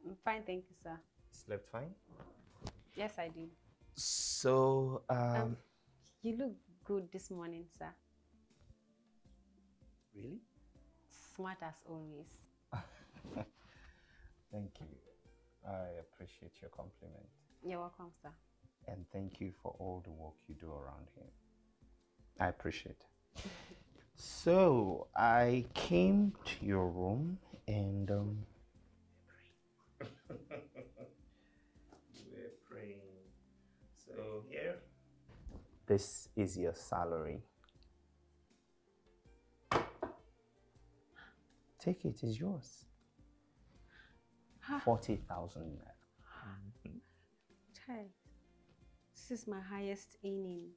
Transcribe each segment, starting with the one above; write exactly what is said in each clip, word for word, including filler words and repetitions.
I'm fine, thank you, sir. Slept fine? Yes, I did. So, um... Um, you look good this morning, sir. Really? Smart as always. Thank you. I appreciate your compliment. You're welcome, sir. And thank you for all the work you do around here. I appreciate it. So, I came to your room and um... We're praying. So here, this is your salary. Take it, it's yours. forty thousand naira. Child, this is my highest earning.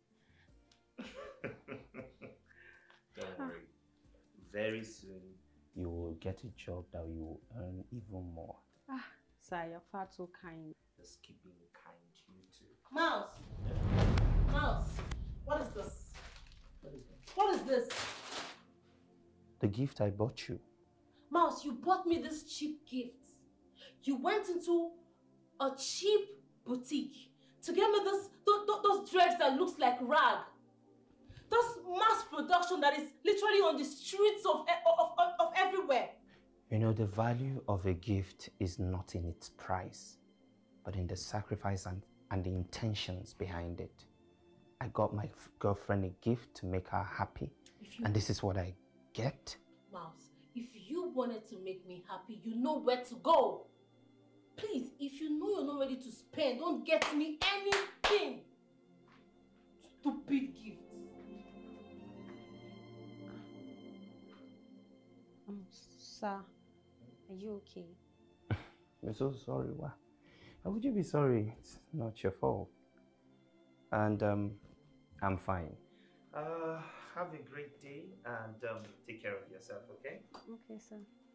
Don't worry. Very soon, you will get a job that you will earn even more. Ah, sir, you're far too kind. Just keep being kind to you too. Mouse! Mouse! What is this? What is that? What is this? The gift I bought you. Mouse, you bought me this cheap gift. You went into a cheap boutique to get me this, those, those dreads that looks like rag. This mass production that is literally on the streets of, of, of, of everywhere. You know, the value of a gift is not in its price, but in the sacrifice and, and the intentions behind it. I got my girlfriend a gift to make her happy, you, and this is what I get. Mouse, if you wanted to make me happy, you know where to go. Please, if you know you're not ready to spend, don't get me anything. Stupid gifts. Um, sir, are you okay? I'm so sorry. Why? Why would you be sorry? It's not your fault. And um, I'm fine. Uh, have a great day and um, take care of yourself, okay? Okay, sir.